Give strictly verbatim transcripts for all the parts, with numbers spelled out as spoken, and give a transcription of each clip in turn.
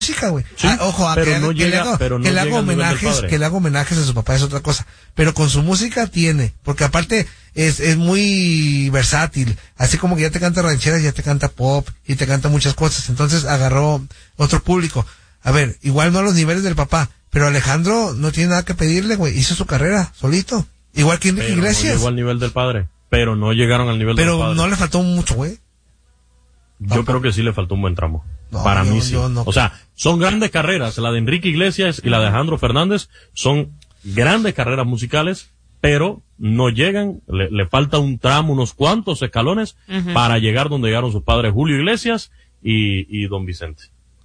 música, güey. Sí, ah, ojo, a pero que, no que llega, le haga, pero no que le haga llega al nivel del homenajes, padre. que le haga homenajes a su papá es otra cosa. Pero con su música tiene, porque aparte es, es muy versátil. Así como que ya te canta rancheras, ya te canta pop y te canta muchas cosas. Entonces agarró otro público. A ver, igual no a los niveles del papá, pero Alejandro no tiene nada que pedirle, güey. Hizo su carrera solito. Igual que Enrique Pero Iglesias. No llegó al nivel del padre, pero no llegaron al nivel pero del padre. no le faltó mucho, güey. Yo Tampoco. creo que sí le faltó un buen tramo. No, Para yo- mí sí. yo no. O sea, son grandes carreras. La de Enrique Iglesias y la de Alejandro Fernández son grandes carreras musicales, pero no llegan, le, le falta un tramo, unos cuantos escalones Ujú. para llegar donde llegaron sus padres Julio Iglesias y, y Don Vicente.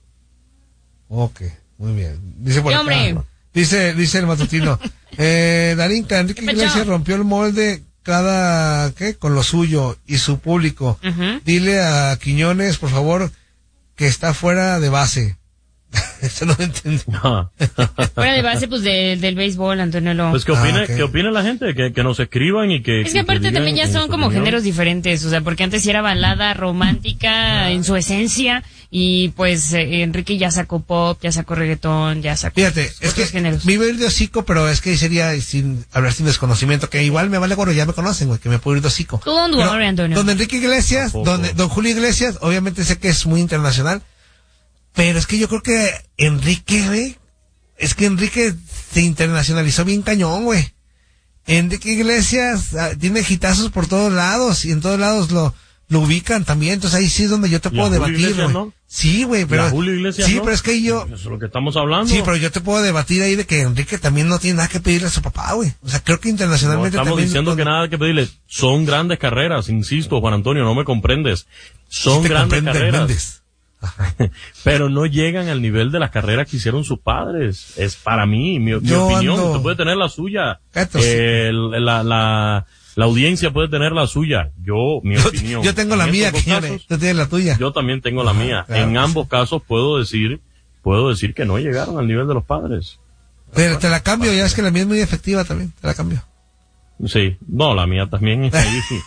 Ok, muy bien. Dice por Sí, acá, hombre. dice, dice el matutino, eh, Darinka, Enrique ¿Qué Iglesias pasó? rompió el molde cada, ¿qué? Con lo suyo y su público. Ujú. Dile a Quiñones, por favor, que está fuera de base. Eso no lo entendí. Fuera de base, pues, de, del béisbol, Antonio. Lo... Pues, ¿qué Ah, opine, ok. ¿qué opine la gente? Que, que nos escriban y que... Es que aparte digan también ya en son su como opinión. géneros diferentes, o sea, porque antes sí era balada romántica en su esencia y pues eh, Enrique ya sacó pop, ya sacó reggaetón, ya sacó Fíjate, es otros que géneros. me iba a ir de hocico, pero es que sería sin hablar sin desconocimiento, que igual me vale gorro, ya me conocen, güey, que me puedo ir de hocico. Tú don't Pero, worry, Antonio. Don Enrique Iglesias, Tampoco. don, don Julio Iglesias, obviamente sé que es muy internacional, pero es que yo creo que Enrique, güey, es que Enrique se internacionalizó bien cañón, güey. Enrique Iglesias ah, tiene hitazos por todos lados y en todos lados lo, lo ubican también, entonces ahí sí es donde yo te ¿Y a puedo Julio debatir, Iglesias güey. no? Sí, güey, pero... ¿Y a Julio Iglesias sí, no? pero es que yo... Eso es lo que estamos hablando. Sí, pero yo te puedo debatir ahí de que Enrique también no tiene nada que pedirle a su papá, güey. O sea, creo que No internacionalmente estamos también... diciendo que nada que pedirle. Son grandes carreras, insisto, Juan Antonio, no me comprendes. Son Sí te grandes comprende, carreras. Méndez. Pero no llegan al nivel de las carreras que hicieron sus padres. Es para mí, mi, mi Yo opinión. ando- Usted puede tener la suya. Cállate, Eh, la, la, la audiencia puede tener la suya. Yo, mi Yo, opinión. yo tengo la En mía, estos dos Quiñones. casos, Tú tienes la tuya. yo también tengo la mía. claro En que ambos casos puedo decir, puedo decir que no llegaron al nivel de los padres. Pero te la cambio, ya es que la mía es muy efectiva también. Te la cambio. Sí, no, la mía también. Ahí sí.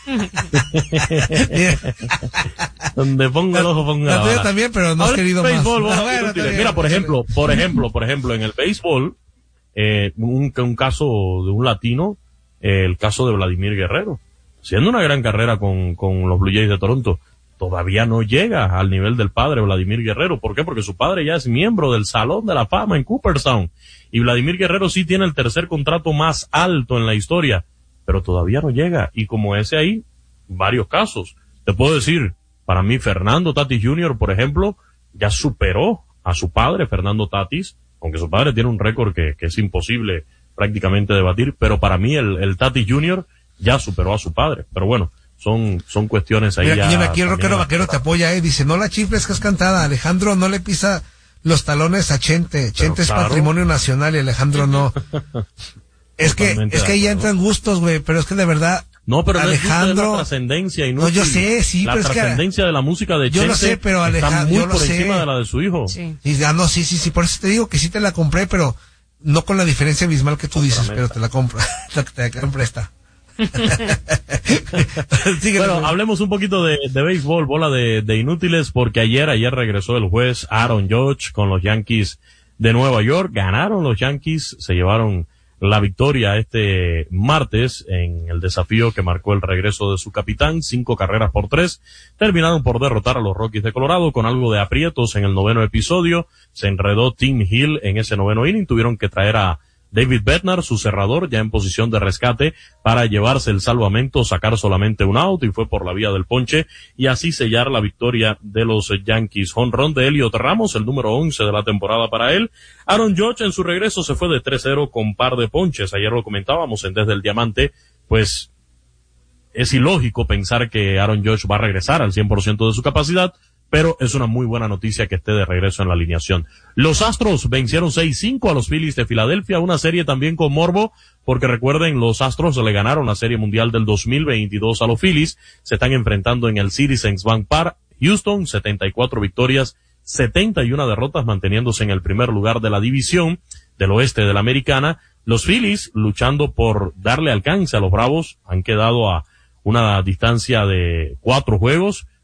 Donde ponga el ojo, ponga La la tuya bala. también, pero no has Ahora, querido béisbol, más. vos, Ah, bueno, inútiles. está bien. Mira, por ejemplo, por ejemplo, por ejemplo, en el béisbol, eh, un, un caso de un latino, eh, el caso de Vladimir Guerrero, siendo una gran carrera con, con los Blue Jays de Toronto, todavía no llega al nivel del padre Vladimir Guerrero. ¿Por qué? Porque su padre ya es miembro del Salón de la Fama en Cooperstown. Y Vladimir Guerrero sí tiene el tercer contrato más alto en la historia, pero todavía no llega. Y como ese ahí, varios casos. Te puedo decir, para mí Fernando Tatis junior, por ejemplo, ya superó a su padre, Fernando Tatis, aunque su padre tiene un récord que, que es imposible prácticamente debatir, pero para mí el, el Tatis junior ya superó a su padre. Pero bueno, son, son cuestiones ahí. Mira, ya Quiñones, aquí el también rockero vaquero te apoya, eh. Dice, no la chifles que es cantada. Alejandro no le pisa los talones a Chente. Chente es claro. patrimonio nacional y Alejandro no. Es que, Totalmente es que de ahí ya acuerdo. entran gustos, güey, pero es que de verdad, No, pero no es justo, es Alejandro, la trascendencia y no, yo sé, sí, la pero es que- trascendencia de la música de Yo lo Chente sé, pero está Alejandro, muy yo lo por sé. encima de la de su hijo. Sí. y, ah, no, sí, sí, sí, por eso te digo que sí te la compré, pero no con la diferencia abismal que tú dices, pero te la compro, la que te compré está. Síguele, Bueno, güey. hablemos un poquito de, de béisbol, bola de, de inútiles, porque ayer, ayer regresó el juez Aaron Judge con los Yankees de Nueva York. Ganaron los Yankees, se llevaron la victoria este martes en el desafío que marcó el regreso de su capitán, cinco carreras por tres. Terminaron por derrotar a los Rockies de Colorado con algo de aprietos en el noveno episodio. Se enredó Tim Hill en ese noveno inning, tuvieron que traer a David Bednar, su cerrador, ya en posición de rescate para llevarse el salvamento, sacar solamente un out, y fue por la vía del ponche, y así sellar la victoria de los Yankees. Jonrón de Elliot Ramos, el número once de la temporada para él. Aaron Judge en su regreso se fue de tres cero con par de ponches. Ayer lo comentábamos en Desde el Diamante, pues es ilógico pensar que Aaron Judge va a regresar al cien por ciento de su capacidad, pero es una muy buena noticia que esté de regreso en la alineación. Los Astros vencieron seis cinco a los Phillies de Filadelfia, una serie también con morbo, porque recuerden, los Astros le ganaron la Serie Mundial del dos mil veintidós a los Phillies, se están enfrentando en el Citizens Bank Park. Houston, setenta y cuatro victorias, setenta y una derrotas, manteniéndose en el primer lugar de la división del oeste de la Americana. Los Phillies, luchando por darle alcance a los Bravos, han quedado a una distancia de cuatro juegos.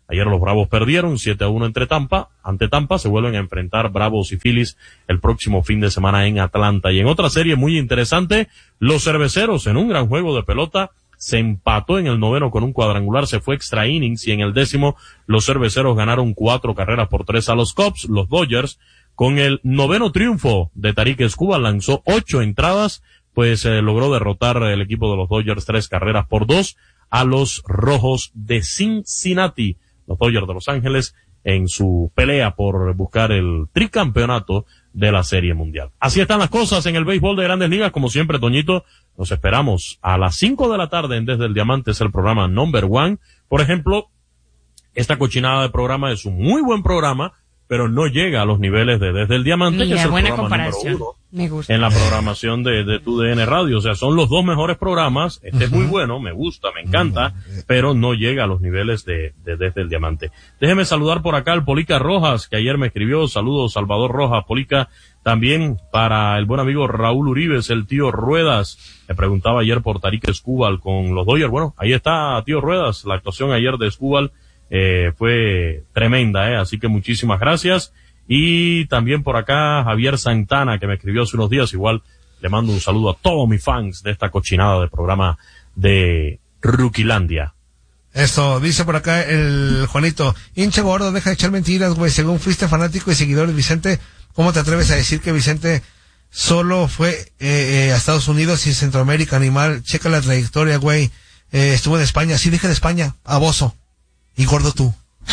Ayer los Bravos perdieron siete a uno entre Tampa, ante Tampa. Se vuelven a enfrentar Bravos y Phillies el próximo fin de semana en Atlanta. Y en otra serie muy interesante, los Cerveceros, en un gran juego de pelota, se empató en el noveno con un cuadrangular, se fue extra innings, y en el décimo los Cerveceros ganaron cuatro carreras por tres a los Cubs. Los Dodgers, con el noveno triunfo de Tarik Skubal, lanzó ocho entradas, pues eh, logró derrotar el equipo de los Dodgers tres carreras por dos a los Rojos de Cincinnati. Los Dodgers de Los Ángeles en su pelea por buscar el tricampeonato de la Serie Mundial. Así están las cosas en el béisbol de Grandes Ligas. Como siempre, Toñito, nos esperamos a las cinco de la tarde en Desde el Diamante, es el programa number one. Por ejemplo, esta cochinada de programa es un muy buen programa, pero no llega a los niveles de Desde el Diamante, Mira, que es el buena programa comparación. número uno Me gusta. en la programación de, de tu D N Radio. O sea, son los dos mejores programas. Este uh-huh. es muy bueno, me gusta, me encanta, uh-huh. pero no llega a los niveles de, de Desde el Diamante. Déjeme saludar por acá al Polica Rojas, que ayer me escribió. Saludos, Salvador Rojas. Polica, también para el buen amigo Raúl Uribes, el tío Ruedas. Me preguntaba ayer por Tarik Skubal con los Dodgers. Bueno, ahí está, tío Ruedas. La actuación ayer de Skubal eh, fue tremenda, eh. Así que muchísimas gracias. Y también por acá Javier Santana, que me escribió hace unos días. Igual le mando un saludo a todos mis fans de esta cochinada de programa de Ruquilandia. Eso, dice por acá el Juanito: hincha gordo, deja de echar mentiras, güey. Según fuiste fanático y seguidor de Vicente, ¿cómo te atreves a decir que Vicente solo fue eh, eh, a Estados Unidos y Centroamérica, animal? Checa la trayectoria, güey. Eh, estuvo en España. Sí, deja de España, a Bozo. Y gordo tú.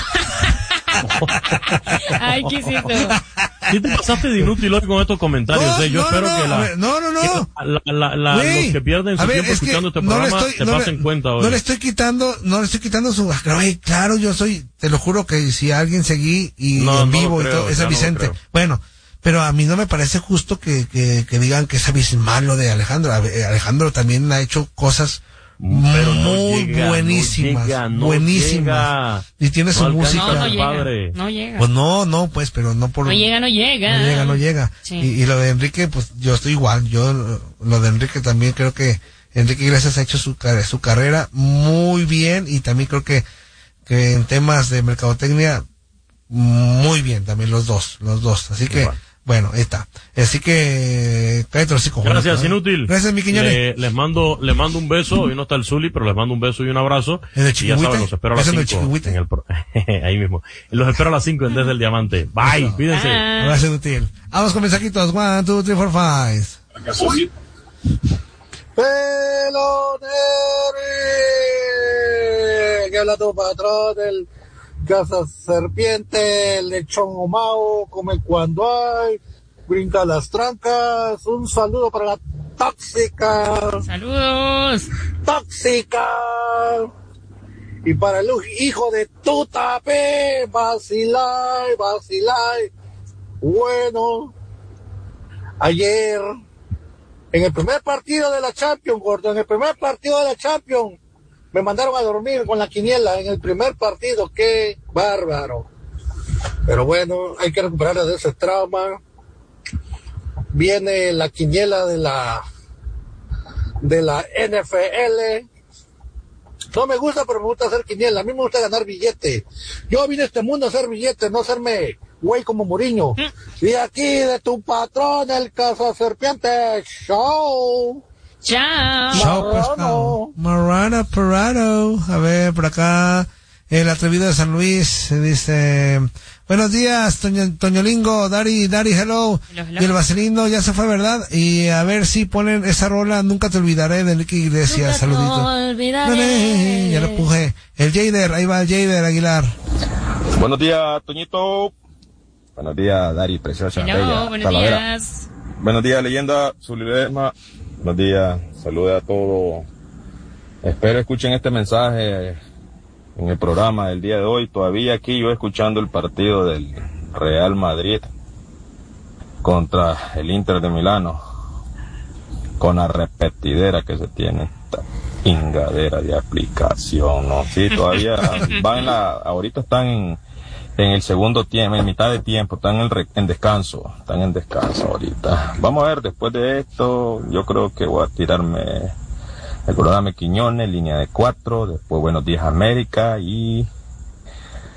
Ay, ¿qué hiciste? ¿Sí te pasaste de inútil hoy con estos comentarios? No, eh? Yo no, espero no, que, la, ver, no, no, no. que la, la, la, Wey, los que pierden su ver, tiempo escuchando este no programa estoy, se no pasen le, cuenta hoy. No le estoy quitando, no le estoy quitando su... Wey, claro, yo soy, te lo juro que si alguien seguí y no, en no vivo creo, y todo, ese es Vicente. No bueno, pero a mí no me parece justo que, que, que digan que es abismal de Alejandro. Alejandro también ha hecho cosas pero no muy llega, buenísimas, no llega, no buenísimas. Llega. Y tiene no su música. No, no llega, padre. no llega. Pues no, no, pues, pero no por... No llega, no llega. No llega, no llega. Sí. Y, y lo de Enrique, pues yo estoy igual. Yo, lo de Enrique también creo que Enrique Iglesias ha hecho su, su carrera muy bien, y también creo que, que en temas de mercadotecnia, muy bien también los dos, los dos. Así que... Igual. Bueno, ahí está. Así que, cállate los hijos. Gracias, ¿no? Inútil. Gracias, mi Quiñones. Le, les mando, les mando un beso. Hoy no está el Zuli, pero les mando un beso y un abrazo. ¿En el y ya saben, los espero a las cinco. En el pro... Ahí mismo. Los espero a las cinco en Desde el Diamante. Bye, eso. Cuídense. Ah. Gracias, Inútil. Vamos con mensajitos. One, two, three, four, five. Peloneri, que habla tu patrón del Casa Serpiente, el lechón Omao, come cuando hay, brinca las trancas. Un saludo para la tóxica. Saludos. Tóxica. Y para el hijo de Tutape, vacilai, vacilai. Bueno, ayer, en el primer partido de la Champions, gordo, en el primer partido de la Champions, me mandaron a dormir con la quiniela en el primer partido. ¡Qué bárbaro! Pero bueno, hay que recuperarla de ese trauma. Viene la quiniela de la de la N F L. No me gusta, pero me gusta hacer quiniela. A mí me gusta ganar billete. Yo vine a este mundo a hacer billete, no hacerme güey como Mourinho. Y aquí de tu patrón, el Casa Serpiente Show. Chao. Chao, pescado. Marana Parado. A ver, por acá, el atrevido de San Luis dice: buenos días, Toño, Toñolingo, Dari, Dari, hello. hello, hello. Y el vaselino ya se fue, ¿verdad? Y a ver si ponen esa rola, Nunca te olvidaré, de Enrique Iglesias. Nunca saludito. te olvidaré. Dale, ya lo puje. El Jader, ahí va el Jader Aguilar. Buenos días, Toñito. Buenos días, Dari, preciosa. Hello, bella, buenos Talavera. días. Buenos días, leyenda, Zulilema. Buenos días, saludos a todos. Espero escuchen este mensaje en el programa del día de hoy. Todavía aquí yo escuchando el partido del Real Madrid contra el Inter de Milano, con la repetidera que se tiene, esta pingadera de aplicación, ¿no? Sí, todavía van la, ahorita están en, en el segundo tiempo, en mitad de tiempo, están en, re, en descanso, están en descanso ahorita. Vamos a ver, después de esto, yo creo que voy a tirarme el programa Quiñones, línea de cuatro, después Buenos Días América, y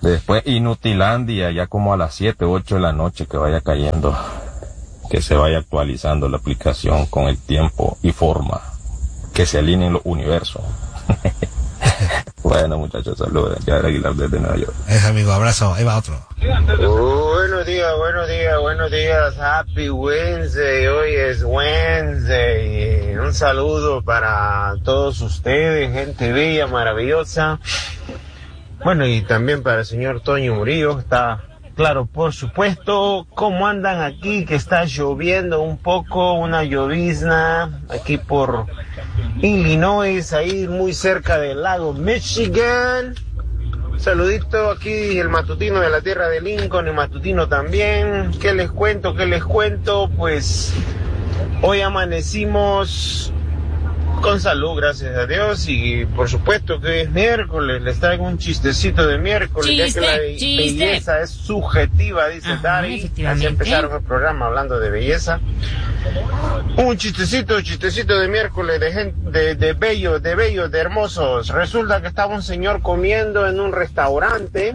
Después Inutilandia, ya como a las siete, ocho de la noche que vaya cayendo, que se vaya actualizando la aplicación con el tiempo y forma, que se alineen los universos. Bueno, muchachos, saludos. Ya era Aguilar desde Nueva York. Es amigo, abrazo. Ahí va otro. Uh, buenos días, buenos días, buenos días. Happy Wednesday. Hoy es Wednesday. Un saludo para todos ustedes, gente bella, maravillosa. Bueno, y también para el señor Toño Murillo. Está claro, por supuesto. ¿Cómo andan aquí? Que está lloviendo un poco, una llovizna aquí por Illinois, ahí muy cerca del lago Michigan. Saludito aquí, el matutino de la tierra de Lincoln, el matutino también. ¿Qué les cuento? ¿Qué les cuento? Pues hoy amanecimos con salud, gracias a Dios, y por supuesto que hoy es miércoles. Les traigo un chistecito de miércoles, Chiste, ya que la be- chiste. belleza es subjetiva, dice Ajá, Dari. Así efectivamente. empezaron el programa hablando de belleza. Un chistecito, chistecito de miércoles de gente, de, de bellos, de bellos, de hermosos. Resulta que estaba un señor comiendo en un restaurante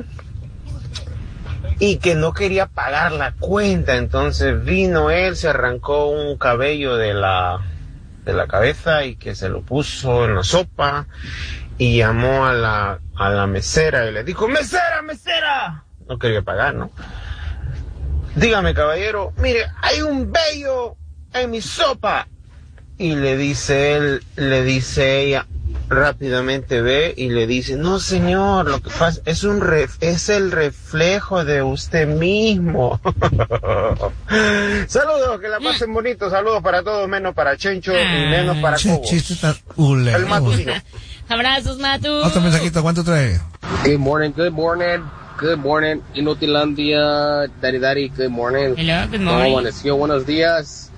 y que no quería pagar la cuenta. Entonces vino él, se arrancó un cabello de la, de la cabeza y que se lo puso en la sopa y llamó a la, a la mesera y le dijo, mesera, mesera. No quería pagar, ¿no? Dígame, caballero, mire, hay un vello en mi sopa. Y le dice él, le dice ella, rápidamente ve y le dice, no señor, lo que pasa es un ref, es el reflejo de usted mismo. Saludos, que la pasen bonito, saludos para todos, menos para Chencho y menos para Che, Cobos. chiste tan... Ule, El matutino. Abrazos, Matu. Otro mensajito, ¿cuánto trae? Good morning, good morning, good morning, Inutilandia, Daddy Daddy, good morning. Hello, good ¿Cómo morning. amaneció? Buenos días.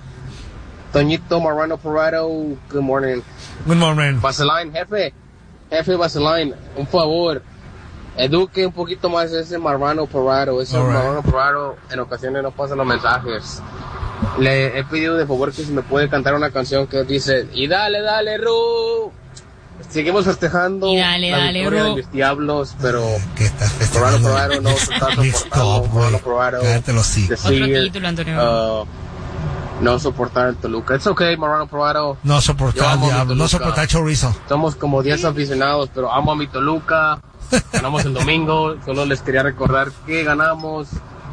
Toñito Marrano Parado, good morning. Good morning. Vaseline, jefe, jefe Vaseline, un favor, eduque un poquito más ese Marrano Parado, ese All right. Marrano Parado en ocasiones no pasa los mensajes. Le he pedido de favor que si me puede cantar una canción que dice, y dale, dale, Ru. Seguimos festejando Y dale, la dale, victoria Ru. de los diablos, pero ¿Qué estás Marrano festejando? Parado no se está soportando. Stop, Marrano güey. Parado Cállate los sí. Otro decir, título, Antonio. uh, no soportar el Toluca. It's okay, Marrano Parado. No Yo soportar amo mi diablo, no Toluca. soportar chorizo. Somos como diez aficionados, pero amo a mi Toluca. Ganamos el domingo. Solo les quería recordar que ganamos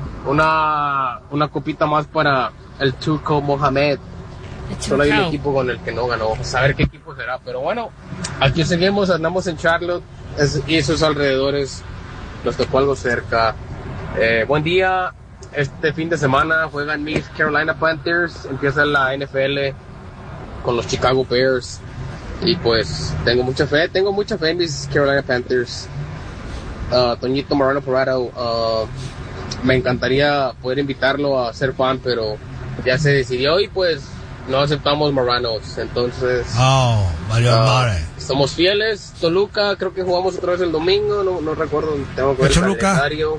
una, una copita más para el Turco Mohamed. Solo hay un equipo con el que no ganó. A ver qué equipo será. Pero bueno, aquí seguimos. Andamos en Charlotte es- y sus alrededores. Nos tocó algo cerca. Eh, buen día. Este fin de semana juegan mis Carolina Panthers. Empieza la N F L con los Chicago Bears. Y pues tengo mucha fe. Tengo mucha fe en mis Carolina Panthers. Uh, Toñito Marrano Parado. Uh, me encantaría poder invitarlo a ser fan, pero ya se decidió y pues no aceptamos Marranos. Entonces, Oh, valió ah, madre. somos fieles. Toluca, creo que jugamos otra vez el domingo. No, no recuerdo, tengo que ver el Toluca. calendario.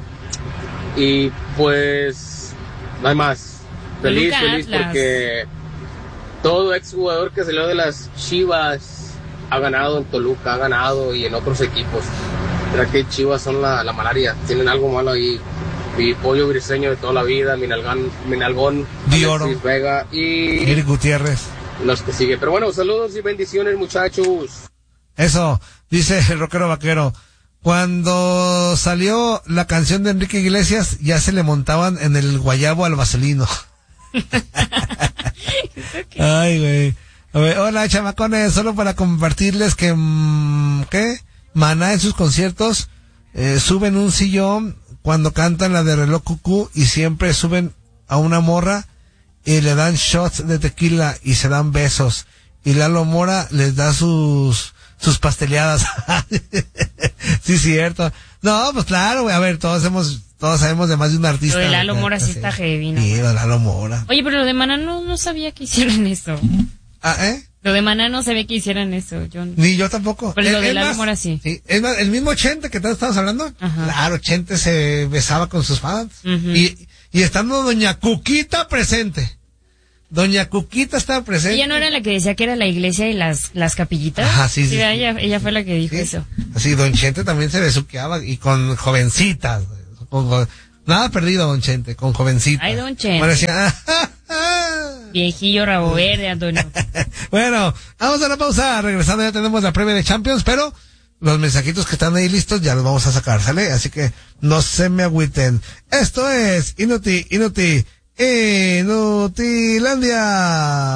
Y pues, no hay más. Feliz, Toluca, feliz Atlas. porque todo exjugador que salió de las Chivas ha ganado en Toluca, ha ganado y en otros equipos. ¿Será que Chivas son la, la malaria? Tienen algo malo ahí. Mi pollo briseño de toda la vida, Minalgán, Minalgón, Di Oro. Alexis Vega y Eric Gutiérrez. los que siguen. Pero bueno, saludos y bendiciones, muchachos. Eso, dice el rockero vaquero. Cuando salió la canción de Enrique Iglesias, ya se le montaban en el guayabo al vaselino. Ay, güey. A ver, hola, chamacones, solo para compartirles que, mm, ¿qué? Maná en sus conciertos eh, suben un sillón cuando cantan la de Reloj Cucú y siempre suben a una morra y le dan shots de tequila y se dan besos. Y Lalo Mora les da sus sus pasteleadas. Sí, cierto. No, pues claro, güey. A ver, todos hemos, todos sabemos de más de un artista. Lo de Lalo güey, Mora sí así. está heavy, ¿no? Sí, lo de Lalo Mora. Oye, pero lo de Maná no, no sabía que hicieran eso. Ah, ¿eh? Lo de Maná no sabía que hicieran eso. Yo no. Ni yo tampoco. Pero lo Es- de es Lalo más, Mora sí. Es más, el mismo Chente que te estabas hablando. Ajá. Claro, Chente se besaba con sus fans. Ujú. Y, y estando doña Cuquita presente. Doña Cuquita estaba presente. Ella no era la que decía que era la iglesia y las, las capillitas. Ajá, sí, sí. sí. Ella, ella fue la que dijo sí. eso. Así, Don Chente también se besuqueaba y con jovencitas. Con, con, nada perdido, Don Chente, con jovencitas. Ay, Don Chente. Parecía, viejillo rabo verde, Antonio. Bueno, vamos a la pausa. Regresando ya tenemos la previa de Champions, pero los mensajitos que están ahí listos ya los vamos a sacar, ¿sale? Así que no se me agüiten. Esto es Inuti, Inuti, Inutilandia.